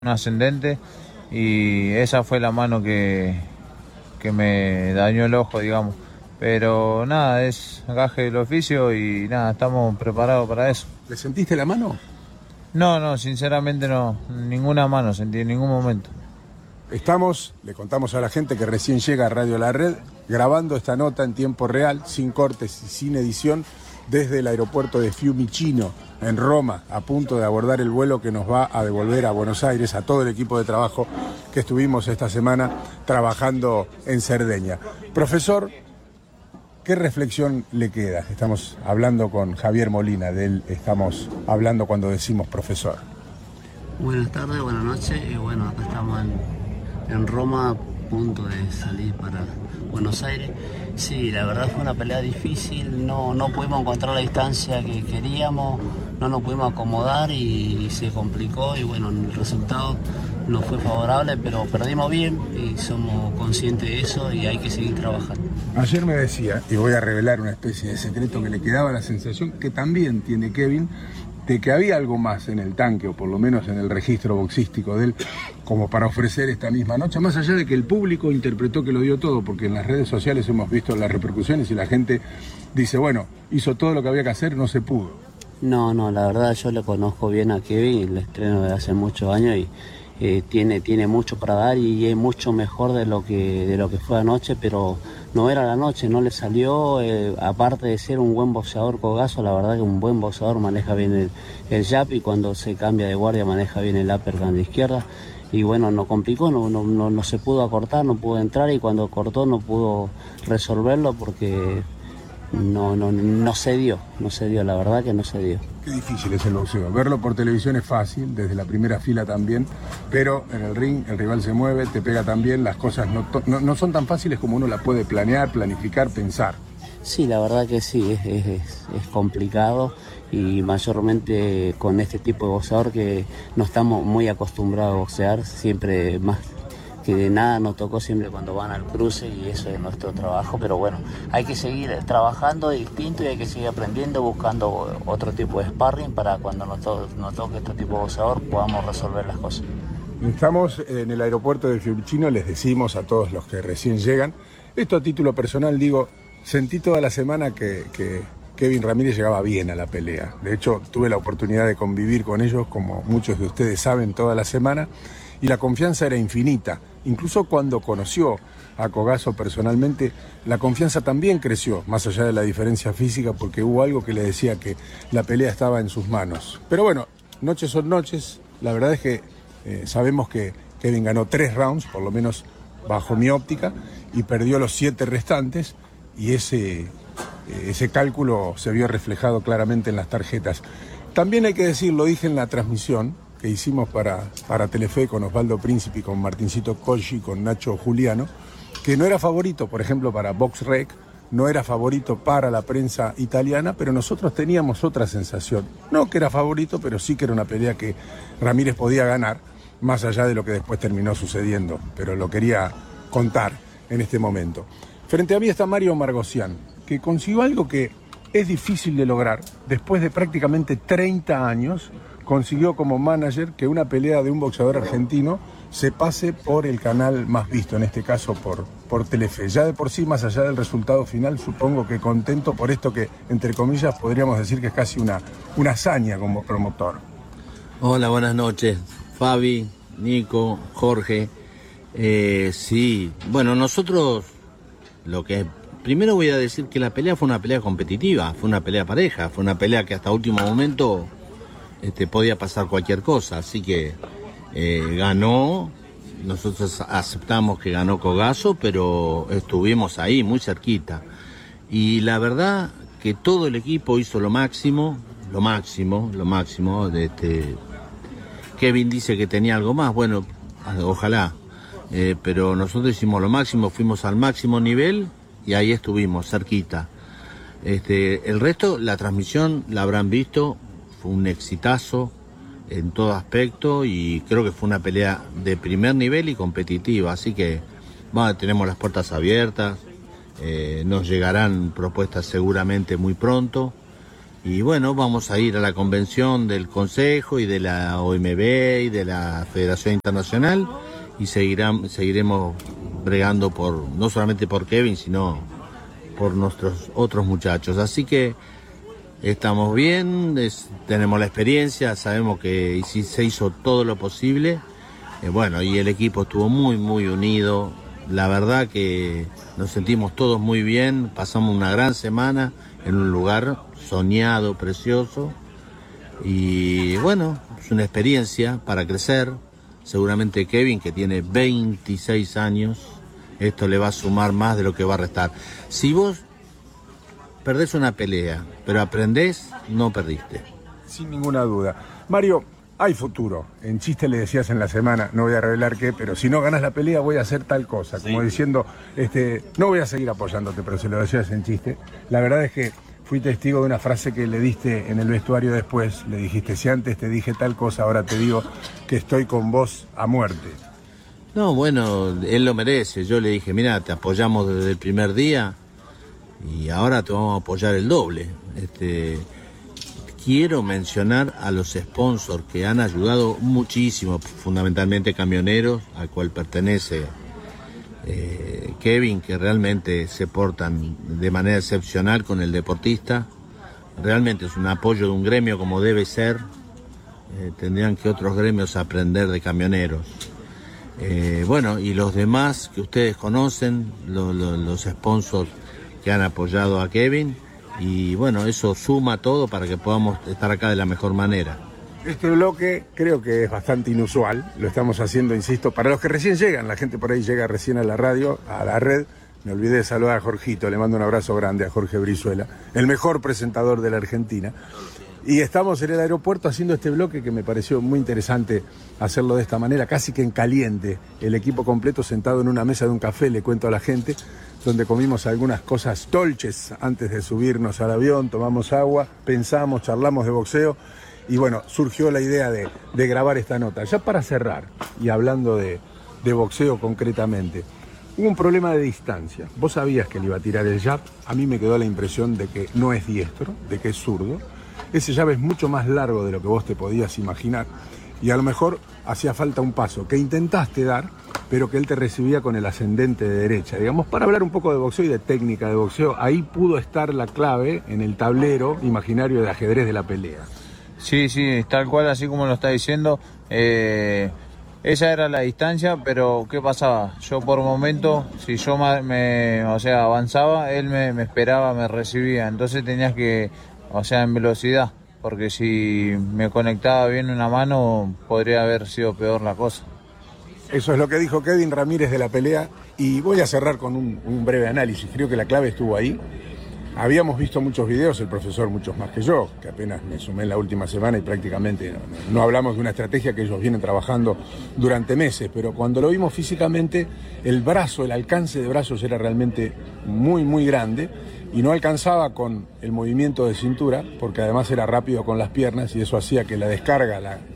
un ascendente y esa fue la mano que me dañó el ojo, digamos. Pero nada, es gaje del oficio y nada, estamos preparados para eso. ¿Le sentiste la mano? No, sinceramente no, ninguna mano sentí en ningún momento. Le contamos a la gente que recién llega a Radio La Red, grabando esta nota en tiempo real, sin cortes y sin edición, desde el aeropuerto de Fiumicino, en Roma, a punto de abordar el vuelo que nos va a devolver a Buenos Aires, a todo el equipo de trabajo que estuvimos esta semana trabajando en Cerdeña. Profesor, ¿qué reflexión le queda? Estamos hablando con Javier Molina, de él estamos hablando cuando decimos profesor. Buenas tardes, buenas noches. Bueno, acá estamos en Roma, a punto de salir para Buenos Aires. Sí, la verdad fue una pelea difícil, no pudimos encontrar la distancia que queríamos, no nos pudimos acomodar y se complicó y bueno, el resultado no fue favorable, pero perdimos bien y somos conscientes de eso y hay que seguir trabajando. Ayer me decía, y voy a revelar una especie de secreto que le quedaba la sensación que también tiene Kevin, de que había algo más en el tanque, o por lo menos en el registro boxístico de él, como para ofrecer esta misma noche, más allá de que el público interpretó que lo dio todo, porque en las redes sociales hemos visto las repercusiones y la gente dice, bueno, hizo todo lo que había que hacer, no se pudo. No, la verdad yo le conozco bien a Kevin, le estreno de hace muchos años y tiene mucho para dar y es mucho mejor de lo que fue anoche, pero no era la noche, no le salió, aparte de ser un buen boxeador Cogazo, la verdad que un buen boxeador, maneja bien el jab y cuando se cambia de guardia maneja bien el uppercut de izquierda y bueno, no complicó, no se pudo acortar, no pudo entrar y cuando cortó no pudo resolverlo porque no se dio, la verdad que no se dio. Qué difícil es el boxeo. Verlo por televisión es fácil, desde la primera fila también, pero en el ring el rival se mueve, te pega también, las cosas no son tan fáciles como uno las puede planear, planificar, pensar. Sí, la verdad que sí, es complicado y mayormente con este tipo de boxeador que no estamos muy acostumbrados a boxear, siempre más que de nada nos tocó siempre cuando van al cruce y eso es nuestro trabajo, pero bueno, hay que seguir trabajando distinto y hay que seguir aprendiendo, buscando otro tipo de sparring para cuando nos toque este tipo de boxeador podamos resolver las cosas. Estamos en el aeropuerto de Fiumicino, les decimos a todos los que recién llegan, esto a título personal digo, sentí toda la semana que Kevin Ramírez llegaba bien a la pelea, de hecho tuve la oportunidad de convivir con ellos, como muchos de ustedes saben, toda la semana, y la confianza era infinita. Incluso cuando conoció a Cogazo personalmente, la confianza también creció, más allá de la diferencia física, porque hubo algo que le decía que la pelea estaba en sus manos. Pero bueno, noches son noches, la verdad es que sabemos que Kevin ganó 3 rounds, por lo menos bajo mi óptica, y perdió los 7 restantes, y ese cálculo se vio reflejado claramente en las tarjetas. También hay que decir, lo dije en la transmisión, que hicimos para Telefe con Osvaldo Príncipe, con Martincito Colchi, con Nacho Juliano, que no era favorito, por ejemplo, para BoxRec, no era favorito para la prensa italiana, pero nosotros teníamos otra sensación. No que era favorito, pero sí que era una pelea que Ramírez podía ganar, más allá de lo que después terminó sucediendo, pero lo quería contar en este momento. Frente a mí está Mario Margosian, que consiguió algo que es difícil de lograr, después de prácticamente 30 años, consiguió como manager que una pelea de un boxeador argentino se pase por el canal más visto, en este caso por Telefe. Ya de por sí, más allá del resultado final, supongo que contento por esto que, entre comillas, podríamos decir que es casi una hazaña como promotor. Hola, buenas noches. Fabi, Nico, Jorge. Sí, bueno, nosotros lo que... Primero voy a decir que la pelea fue una pelea competitiva, fue una pelea pareja, fue una pelea que hasta último momento... podía pasar cualquier cosa, así que ganó, nosotros aceptamos que ganó Cogazo, pero estuvimos ahí muy cerquita y la verdad que todo el equipo hizo lo máximo. Kevin dice que tenía algo más, bueno, ojalá, pero nosotros hicimos lo máximo, fuimos al máximo nivel y ahí estuvimos cerquita. El resto, la transmisión la habrán visto. Fue un exitazo en todo aspecto y creo que fue una pelea de primer nivel y competitiva, así que bueno, tenemos las puertas abiertas, nos llegarán propuestas seguramente muy pronto Y bueno, vamos a ir a la convención del Consejo y de la OMB y de la Federación Internacional y seguiremos bregando no solamente por Kevin, sino por nuestros otros muchachos. Así que estamos bien, tenemos la experiencia, sabemos que se hizo todo lo posible. Bueno, y el equipo estuvo muy, muy unido. La verdad que nos sentimos todos muy bien, pasamos una gran semana en un lugar soñado, precioso. Y bueno, es una experiencia para crecer. Seguramente Kevin, que tiene 26 años, esto le va a sumar más de lo que va a restar. Si vos perdés una pelea, pero aprendés, no perdiste. Sin ninguna duda. Mario, hay futuro. En chiste le decías en la semana, no voy a revelar qué, pero si no ganas la pelea voy a hacer tal cosa. Sí. Como diciendo, no voy a seguir apoyándote, pero se lo decías en chiste. La verdad es que fui testigo de una frase que le diste en el vestuario después. Le dijiste, si antes te dije tal cosa, ahora te digo que estoy con vos a muerte. No, bueno, él lo merece. Yo le dije, mira, te apoyamos desde el primer día y ahora te vamos a apoyar el doble. Quiero mencionar a los sponsors que han ayudado muchísimo, fundamentalmente Camioneros, al cual pertenece Kevin, que realmente se portan de manera excepcional con el deportista. Realmente es un apoyo de un gremio como debe ser. Tendrían que otros gremios aprender de Camioneros. Bueno, y los demás que ustedes conocen, los sponsors que han apoyado a Kevin. Y bueno, eso suma todo para que podamos estar acá de la mejor manera. Este bloque creo que es bastante inusual, lo estamos haciendo, insisto, para los que recién llegan, la gente por ahí llega recién a la radio, a la red. Me olvidé de saludar a Jorgito, le mando un abrazo grande a Jorge Brizuela, el mejor presentador de la Argentina. Y estamos en el aeropuerto haciendo este bloque que me pareció muy interesante hacerlo de esta manera, casi que en caliente, el equipo completo sentado en una mesa de un café, le cuento a la gente, donde comimos algunas cosas dolces antes de subirnos al avión, tomamos agua, pensamos, charlamos de boxeo y bueno, surgió la idea de grabar esta nota. Ya para cerrar, y hablando de boxeo concretamente, hubo un problema de distancia. Vos sabías que le iba a tirar el jab, a mí me quedó la impresión de que no es diestro, de que es zurdo. Ese jab es mucho más largo de lo que vos te podías imaginar y a lo mejor hacía falta un paso que intentaste dar, pero que él te recibía con el ascendente de derecha. Digamos, para hablar un poco de boxeo y de técnica de boxeo, ahí pudo estar la clave en el tablero imaginario de ajedrez de la pelea. Sí, tal cual, así como lo está diciendo. Esa era la distancia, pero ¿qué pasaba? Yo por momento, si yo avanzaba, él me esperaba, me recibía. Entonces tenías que, en velocidad, porque si me conectaba bien una mano, podría haber sido peor la cosa. Eso es lo que dijo Kevin Ramírez de la pelea y voy a cerrar con un breve análisis. Creo que la clave estuvo ahí. Habíamos visto muchos videos, el profesor muchos más que yo, que apenas me sumé en la última semana y prácticamente no hablamos de una estrategia que ellos vienen trabajando durante meses, pero cuando lo vimos físicamente, el alcance de brazos era realmente muy, muy grande y no alcanzaba con el movimiento de cintura, porque además era rápido con las piernas y eso hacía que la descarga,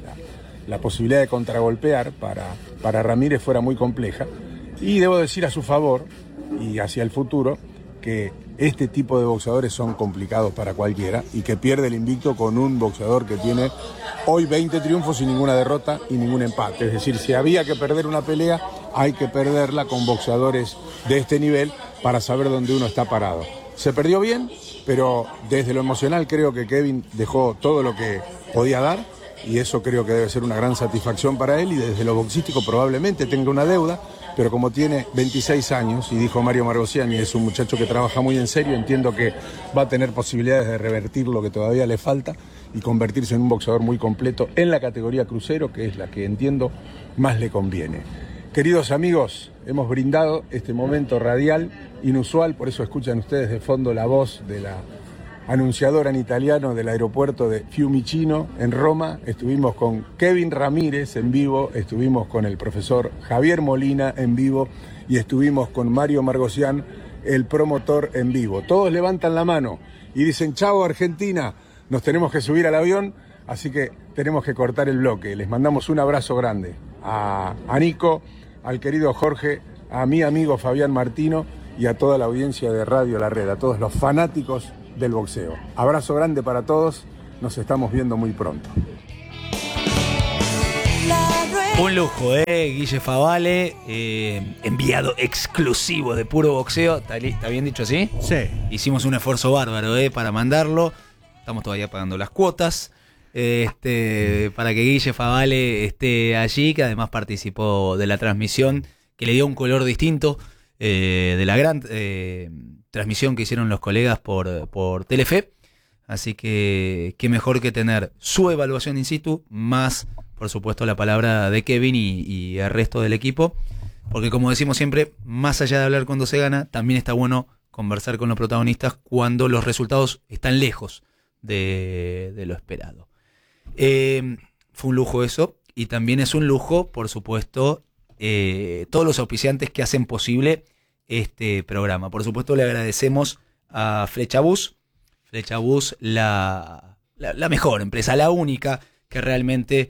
la posibilidad de contragolpear para Ramírez fuera muy compleja. Y debo decir a su favor y hacia el futuro que este tipo de boxeadores son complicados para cualquiera y que pierde el invicto con un boxeador que tiene hoy 20 triunfos y ninguna derrota y ningún empate. Es decir, si había que perder una pelea, hay que perderla con boxeadores de este nivel para saber dónde uno está parado. Se perdió bien, pero desde lo emocional creo que Kevin dejó todo lo que podía dar y eso creo que debe ser una gran satisfacción para él y desde lo boxístico probablemente tenga una deuda, pero como tiene 26 años y dijo Mario Margosiani, es un muchacho que trabaja muy en serio, entiendo que va a tener posibilidades de revertir lo que todavía le falta y convertirse en un boxeador muy completo en la categoría crucero, que es la que entiendo más le conviene. Queridos amigos, hemos brindado este momento radial inusual, por eso escuchan ustedes de fondo la voz de la anunciadora en italiano del aeropuerto de Fiumicino en Roma. Estuvimos con Kevin Ramírez en vivo, estuvimos con el profesor Javier Molina en vivo y estuvimos con Mario Margosian, el promotor, en vivo. Todos levantan la mano y dicen: chao Argentina, nos tenemos que subir al avión, así que tenemos que cortar el bloque. Les mandamos un abrazo grande a Nico, al querido Jorge, a mi amigo Fabián Martino y a toda la audiencia de Radio La Red, a todos los fanáticos del boxeo. Abrazo grande para todos, nos estamos viendo muy pronto. Un lujo, Guille Favale, enviado exclusivo de Puro Boxeo. ¿Está bien dicho así? Sí. Hicimos un esfuerzo bárbaro para mandarlo. Estamos todavía pagando las cuotas. Para que Guille Favale esté allí, que además participó de la transmisión, que le dio un color distinto de la gran transmisión que hicieron los colegas por Telefe. Así que qué mejor que tener su evaluación in situ, más por supuesto la palabra de Kevin y el resto del equipo, porque como decimos siempre, más allá de hablar cuando se gana, también está bueno conversar con los protagonistas cuando los resultados están lejos de lo esperado. Fue un lujo eso, y también es un lujo, por supuesto, todos los auspiciantes que hacen posible este programa. Por supuesto le agradecemos a Flechabús, la mejor empresa, la única que realmente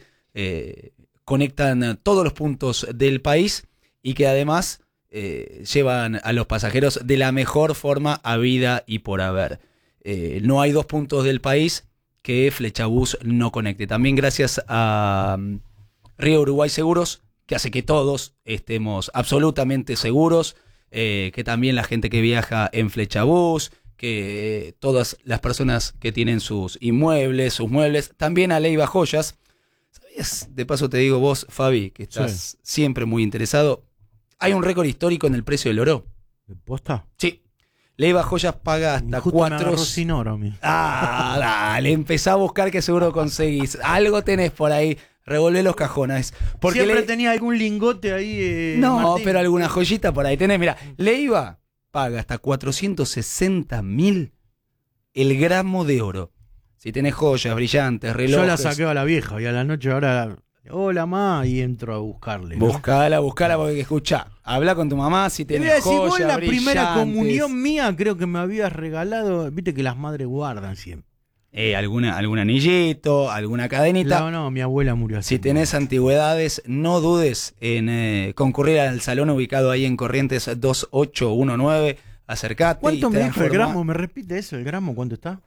conectan todos los puntos del país y que además llevan a los pasajeros de la mejor forma a vida y por haber. No hay 2 puntos del país que Flechabús no conecte. También gracias a Río Uruguay Seguros, que hace que todos estemos absolutamente seguros, que también la gente que viaja en Flechabús, que todas las personas que tienen sus inmuebles, sus muebles, también a Leiva Joyas. ¿Sabías? De paso te digo vos, Fabi, que estás siempre muy interesado, hay un récord histórico en el precio del oro. ¿Posta? Sí. Leiva Joyas paga hasta 4... sin oro a mí. Dale, empezá a buscar que seguro conseguís. Algo tenés por ahí. Revolvé los cajones. Porque siempre tenía algún lingote ahí. No, Martín. pero alguna joyita por ahí tenés. Mira, Leiva paga hasta 460.000 el gramo de oro. Si tenés joyas, brillantes, relojes. Yo la saqué a la vieja y a la noche ahora... Hola, ma, y entro a buscarle, ¿no? Buscala, porque escuchá, habla con tu mamá si Te voy tenés a decir, joyas, vos la brillantes. primera comunión mía creo que me habías regalado, viste que las madres guardan siempre. Algún anillito, alguna cadenita. No, mi abuela murió así. Si tenés antigüedades, no dudes en concurrir al salón ubicado ahí en Corrientes 2819. Acercate. ¿Cuánto y me dijo el transformá. gramo? ¿Me repite eso? ¿El gramo cuánto está?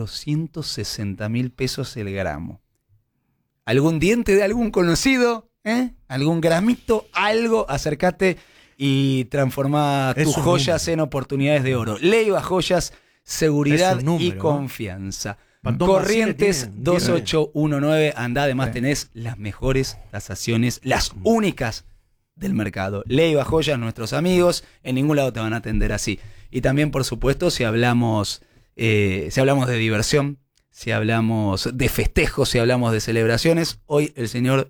460.000 pesos el gramo. ¿Algún diente de algún conocido? ¿Algún gramito? Algo, acércate y transforma tus joyas en oportunidades de oro. Leiva Joyas, seguridad y confianza. Corrientes 2819, anda, además tenés las mejores tasaciones, las únicas del mercado. Leiva Joyas, nuestros amigos, en ningún lado te van a atender así. Y también, por supuesto, si hablamos de diversión, si hablamos de festejos, si hablamos de celebraciones, hoy el señor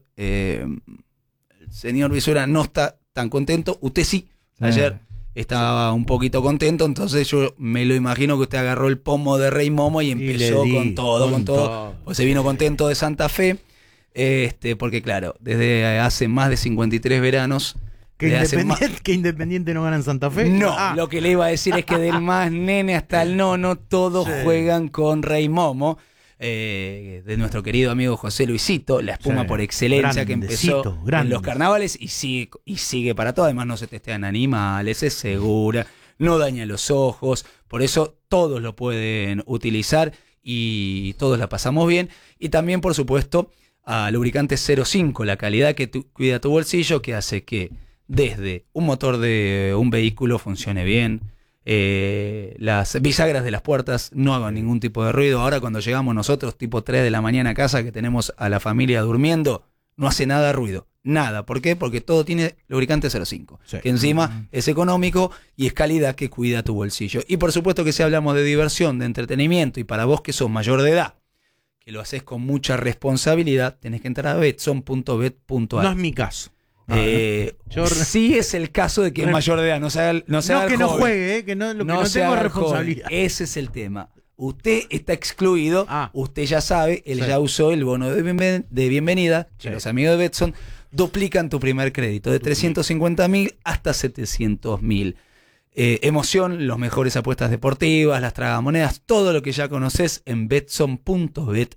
Visura no está tan contento. Usted sí, ayer estaba un poquito contento, entonces yo me lo imagino que usted agarró el pomo de Rey Momo y empezó con todo. Pues se vino contento de Santa Fe, porque claro, desde hace más de 53 veranos... ¿Que Independiente no gana en Santa Fe? No, lo que le iba a decir es que del más nene hasta el nono, todos juegan con Rey Momo, de nuestro querido amigo José Luisito, la espuma por excelencia que empezó en los carnavales y sigue para todo. Además no se testean animales, es segura, no daña los ojos, por eso todos lo pueden utilizar y todos la pasamos bien. Y también, por supuesto, a Lubricante 05, la calidad que cuida tu bolsillo, que hace que desde un motor de un vehículo funcione bien, las bisagras de las puertas no hagan ningún tipo de ruido. Ahora cuando llegamos nosotros tipo 3 de la mañana a casa, que tenemos a la familia durmiendo, no hace nada de ruido, nada. ¿Por qué? Porque todo tiene Lubricante 05, que encima es económico y es calidad que cuida tu bolsillo. Y por supuesto que si hablamos de diversión, de entretenimiento, y para vos que sos mayor de edad, que lo haces con mucha responsabilidad, tenés que entrar a betson.bet.ar. No es mi caso. Sí es el caso de que es mayor de edad, no que no juegue, que no tengo responsabilidad. Ese es el tema. Usted está excluido, usted ya sabe, él ya usó el bono de bienvenida, que los amigos de Betson duplican tu primer crédito de 350.000 hasta 700.000. Emoción, los mejores apuestas deportivas, las tragamonedas, todo lo que ya conoces en betson.bet.ar.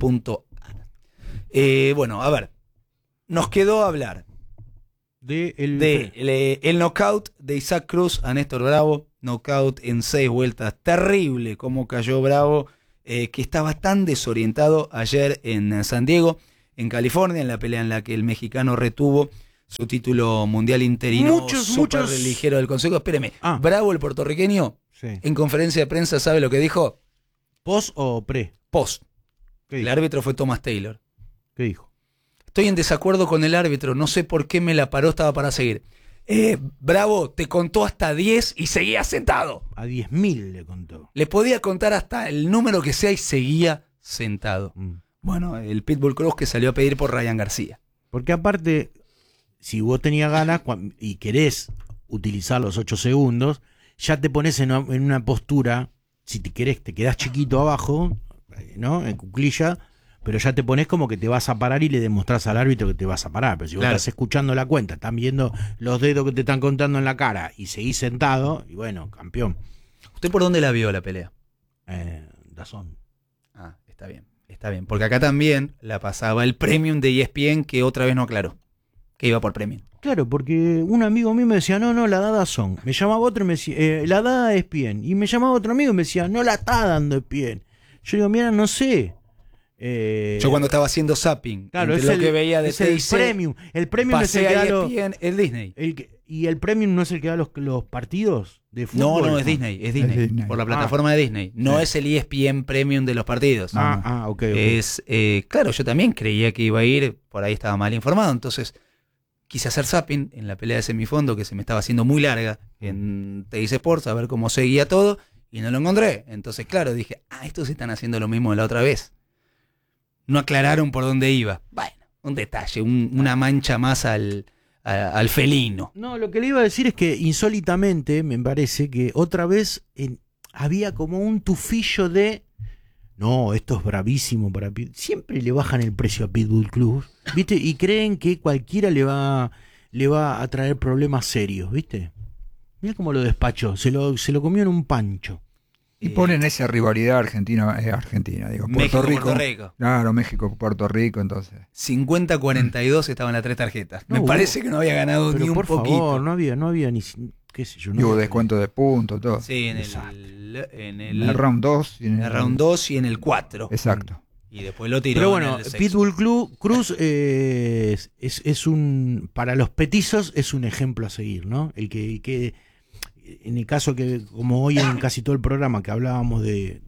Bueno, a ver, nos quedó hablar el knockout de Isaac Cruz a Néstor Bravo. knockout en 6 vueltas. Terrible cómo cayó Bravo, que estaba tan desorientado ayer en San Diego, en California, en la pelea en la que el mexicano retuvo su título mundial interino super ligero del Consejo. Espéreme, Bravo, el puertorriqueño, en conferencia de prensa, ¿sabe lo que dijo? ¿Post o pre? Post. El árbitro fue Thomas Taylor. ¿Qué dijo? Estoy en desacuerdo con el árbitro, no sé por qué me la paró, estaba para seguir. Bravo, te contó hasta 10 y seguía sentado. A 10.000 le contó. Le podía contar hasta el número que sea y seguía sentado. Bueno, el Pitbull Cruz que salió a pedir por Ryan García. Porque aparte, si vos tenías ganas y querés utilizar los 8 segundos, ya te pones en una postura, si te querés, te quedás chiquito abajo, ¿no? En cuclilla, pero ya te pones como que te vas a parar y le demostrás al árbitro que te vas a parar. Pero si vos estás escuchando la cuenta, están viendo los dedos que te están contando en la cara y seguís sentado, y bueno, campeón. ¿Usted por dónde la vio la pelea? DAZN. Ah, está bien. Está bien, porque acá también la pasaba el Premium de ESPN, que otra vez no aclaró que iba por Premium. Claro, porque un amigo mío me decía, no, la da DAZN. Me llamaba otro y me decía, la da ESPN. Y me llamaba otro amigo y me decía, no la está dando ESPN. Yo digo, mira, no sé. Yo cuando estaba haciendo zapping, claro, entre lo que veía de el Premium. El Premium es el que da el Disney. ¿Y el Premium no es el que da los partidos de fútbol? No, es Disney. Es Disney. Por la plataforma de Disney. No es el ESPN Premium de los partidos. Ok. Es, claro, yo también creía que iba a ir, por ahí estaba mal informado, entonces quise hacer zapping en la pelea de semifondo que se me estaba haciendo muy larga en TIC Sports, a ver cómo seguía todo, y no lo encontré. Entonces, claro, dije, estos están haciendo lo mismo de la otra vez. No aclararon por dónde iba. Bueno, un detalle, una mancha más al felino. No, lo que le iba a decir es que insólitamente me parece que otra vez había como un tufillo de no, esto es bravísimo para Pitbull. Siempre le bajan el precio a Pitbull Club, ¿viste? Y creen que cualquiera le va a traer problemas serios, ¿viste? Mira cómo lo despachó, se lo comió en un pancho. Y ponen esa rivalidad Argentina, digo, Puerto Rico. Claro, México-Puerto Rico, entonces. 50-42 estaban las 3 tarjetas. Me parece que no había ganado ni un poquito. Por favor, no había ni, qué sé yo. No hubo descuento de puntos, todo. Sí, en el round 2. En el round 2 y en el 4. Exacto. Y después lo tiró. Pero bueno, Pitbull Cruz es un, para los petizos es un ejemplo a seguir, ¿no? El que en el caso que, como hoy en casi todo el programa que hablábamos de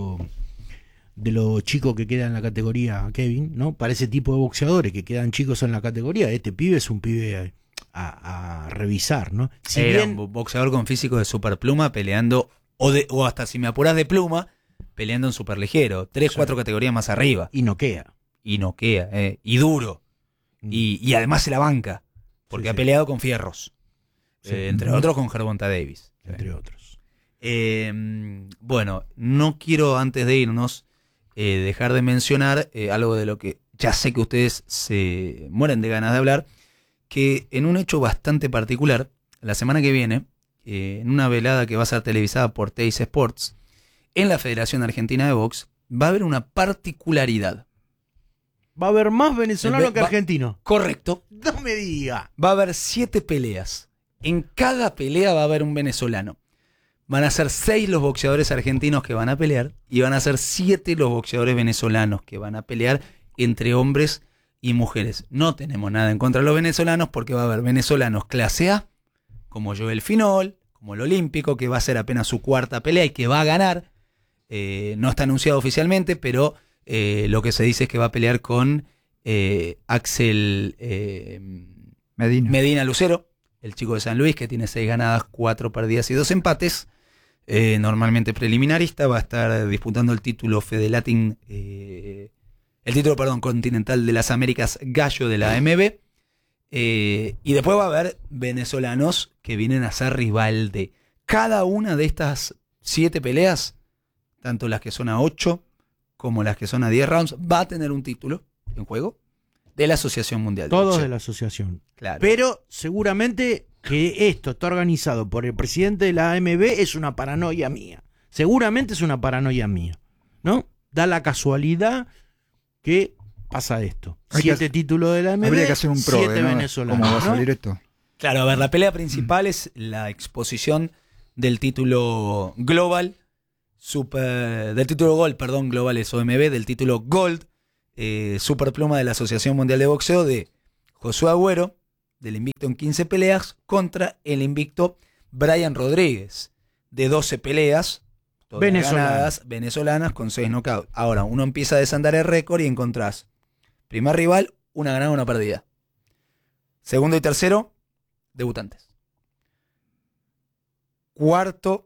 lo chico que queda en la categoría Kevin, ¿no? Para ese tipo de boxeadores que quedan chicos en la categoría, este pibe es un pibe a revisar, ¿no? Si era un boxeador con físico de superpluma peleando, o hasta si me apuras de pluma, peleando en superligero, 3-4 categorías más arriba. Y noquea. Y duro. Y además se la banca, porque ha peleado con fierros. Entre otros con Gervonta Davis. Entre otros. Bueno, no quiero antes de irnos dejar de mencionar algo de lo que ya sé que ustedes se mueren de ganas de hablar, que en un hecho bastante particular, la semana que viene, en una velada que va a ser televisada por TIC Sports, en la Federación Argentina de Box, va a haber una particularidad. Va a haber más venezolano que argentino. Correcto. No me diga. Va a haber 7 peleas. En cada pelea va a haber un venezolano. Van a ser 6 los boxeadores argentinos que van a pelear y van a ser 7 los boxeadores venezolanos que van a pelear entre hombres y mujeres. No tenemos nada en contra de los venezolanos porque va a haber venezolanos clase A, como Joel Finol, como el Olímpico, que va a ser apenas su 4ª pelea y que va a ganar. No está anunciado oficialmente, pero lo que se dice es que va a pelear con Axel Medina Lucero, el chico de San Luis, que tiene 6 ganadas, 4 perdidas y 2 empates. Normalmente preliminarista, va a estar disputando el título Fedelatin, continental de las Américas Gallo de la AMB. Y después va a haber venezolanos que vienen a ser rival de cada una de estas 7 peleas, tanto las que son a 8 como las que son a 10 rounds, va a tener un título en juego de la Asociación Mundial de Boxeo. Boxeo. Todos de la asociación. Claro. Pero seguramente que esto está organizado por el presidente de la AMB es una paranoia mía. Seguramente es una paranoia mía, ¿no? Da la casualidad que pasa esto. 7 títulos de la AMB, habría que hacer un 7 venezolanos. ¿Cómo va a salir esto? Claro, a ver, la pelea principal es la exposición del título Global, del título Gold, perdón, Global es OMB, del título Gold, Superpluma de la Asociación Mundial de Boxeo, de Josué Agüero, del invicto en 15 peleas, contra el invicto Brian Rodríguez, de 12 peleas, venezolanas con 6 knockouts. Ahora, uno empieza a desandar el récord y encontrás primer rival, una ganada, una perdida. Segundo y tercero, debutantes. Cuarto,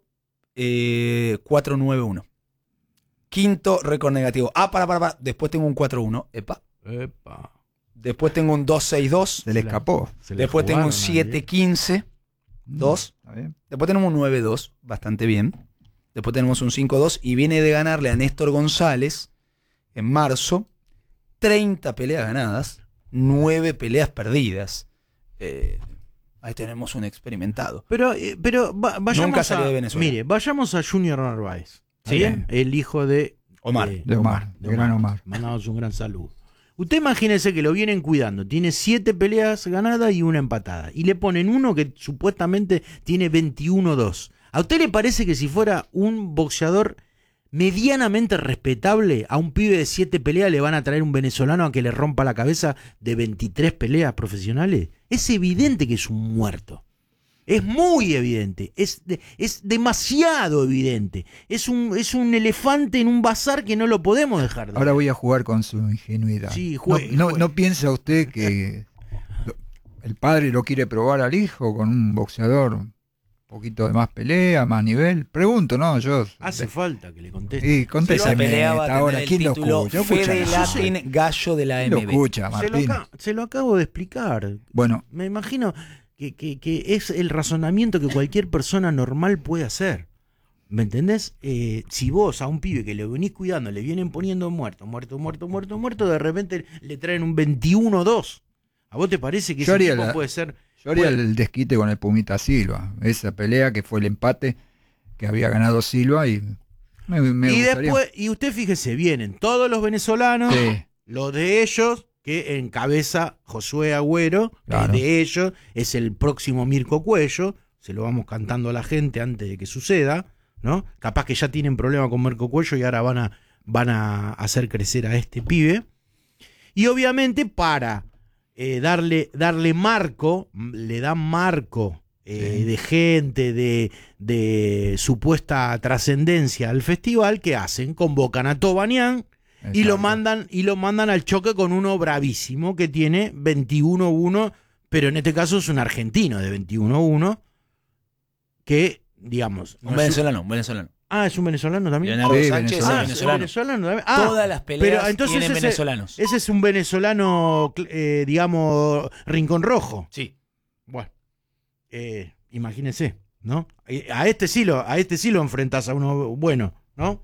4-9-1. Quinto, récord negativo. Para. Después tengo un 4-1. Epa. Después tengo un 2-6-2. Se le escapó. Después tengo un 7-15. 2. Después tenemos un 9-2. Bastante bien. Después tenemos un 5-2. Y viene de ganarle a Néstor González en marzo. 30 peleas ganadas. 9 peleas perdidas. Ahí tenemos un experimentado. Pero vayamos Nunca salió de Venezuela. Mire, vayamos a Junior Narváez. ¿Sí? ¿Bien? El hijo de Omar. De gran Omar. Mandamos un gran saludo. Usted imagínese que lo vienen cuidando. Tiene 7 peleas ganadas y una empatada. Y le ponen uno que supuestamente tiene 21-2. ¿A usted le parece que si fuera un boxeador medianamente respetable, a un pibe de 7 peleas le van a traer un venezolano a que le rompa la cabeza de 23 peleas profesionales? Es evidente que es un muerto. Es muy evidente. Es demasiado evidente. Es un elefante en un bazar que no lo podemos dejar de Ahora voy a jugar con su ingenuidad. Sí, juegue. ¿No piensa usted que el padre lo quiere probar al hijo con un boxeador un poquito de más pelea, más nivel? Pregunto, ¿no? Hace falta que le conteste. Sí, contéstame. Ahora, ¿quién lo escucha? Fede Latin, gallo de la AMB. ¿Quién lo escucha, Martín? Se lo acabo de explicar. Bueno. Me imagino que es el razonamiento que cualquier persona normal puede hacer. ¿Me entendés? Si vos a un pibe que le venís cuidando le vienen poniendo muerto, de repente le traen un 21-2. ¿A vos te parece que ese tipo puede ser? Yo haría el desquite con el Pumita Silva. Esa pelea que fue el empate que había ganado Silva y me gustaría. Después, y usted fíjese, vienen todos los venezolanos, sí, los de ellos, que encabeza Josué Agüero, claro, de ellos es el próximo Mirko Cuello, se lo vamos cantando a la gente antes de que suceda, ¿no? Capaz que ya tienen problema con Mirko Cuello y ahora van a hacer crecer a este pibe. Y obviamente para darle marco, le dan marco de gente, de supuesta trascendencia al festival. ¿Qué hacen? Convocan a Tobanian y lo mandan al choque con uno bravísimo que tiene 21-1, pero en este caso es un argentino de 21-1 que, digamos, un venezolano. Ah, ¿es un venezolano también? Leonardo Sánchez es venezolano también. Todas las peleas pero entonces tienen venezolanos. Ese es un venezolano, digamos, rincón rojo. Sí. Bueno, imagínese, ¿no? A este sí lo enfrentás a uno bueno, ¿no?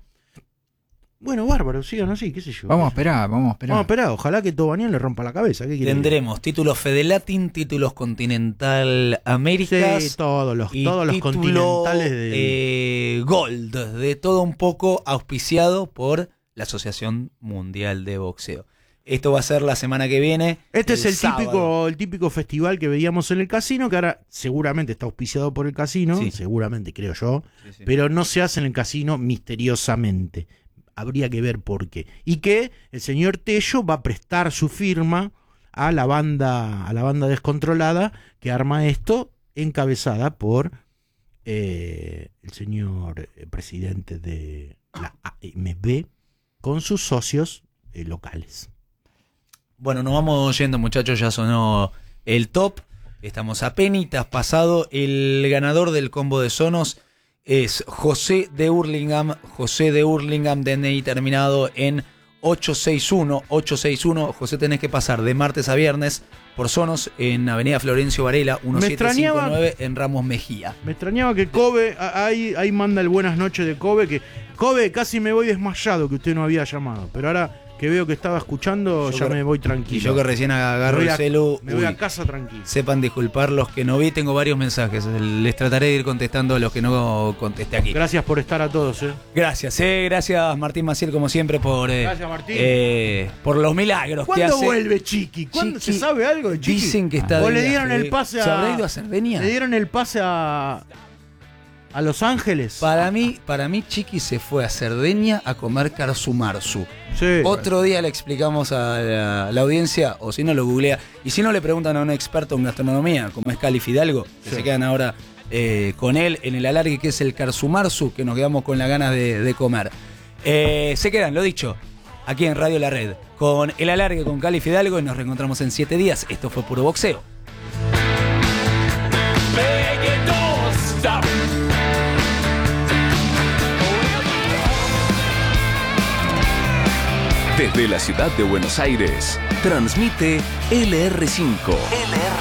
Bueno, bárbaro, sigan así, qué sé yo. Vamos a esperar. Ojalá que Tobanian le rompa la cabeza. Tendremos títulos Fede Latin, títulos Continental Américas. Sí, todos los continentales de Gold, de todo un poco, auspiciado por la Asociación Mundial de Boxeo. Esto va a ser la semana que viene. Este es el típico festival que veíamos en el casino, que ahora seguramente está auspiciado por el casino, sí, seguramente creo yo, sí. Pero no se hace en el casino misteriosamente. Habría que ver por qué. Y que el señor Tello va a prestar su firma a la banda descontrolada que arma esto, encabezada por el señor presidente de la AMB con sus socios locales. Bueno, nos vamos yendo, muchachos, ya sonó el top. Estamos a penitas pasado. El ganador del combo de sonos es José de Hurlingham, DNI terminado en 861. José, tenés que pasar de martes a viernes por Sonos en Avenida Florencio Varela 1759 en Ramos Mejía. Me extrañaba que Kobe, ahí manda el buenas noches de Kobe, que Kobe, casi me voy desmayado que usted no había llamado, pero ahora que veo que estaba escuchando, me voy tranquilo. Y yo que recién agarro el celu. Me voy a casa tranquilo. Sepan disculpar los que no vi, tengo varios mensajes. Les trataré de ir contestando a los que no contesté aquí. Gracias por estar a todos. Gracias, gracias Martín Maciel, como siempre, por gracias, Martín. Por los milagros que hace. ¿Cuándo vuelve Chiqui? ¿Cuándo se sabe algo de Chiqui? Dicen que está o le dieron el pase ¿Se habrá ido a Cerdeña? Le dieron el pase a ¿A Los Ángeles? Para mí, Chiqui se fue a Cerdeña a comer carsumarzu. Sí. Otro día le explicamos a la audiencia, o si no lo googlea, y si no le preguntan a un experto en gastronomía, como es Cali Fidalgo, que se quedan ahora con él en el alargue que es el carsumarzu, que nos quedamos con las ganas de comer. Se quedan, lo dicho, aquí en Radio La Red, con el alargue con Cali Fidalgo y nos reencontramos en 7 días. Esto fue Puro Boxeo. Desde la ciudad de Buenos Aires, transmite LR5.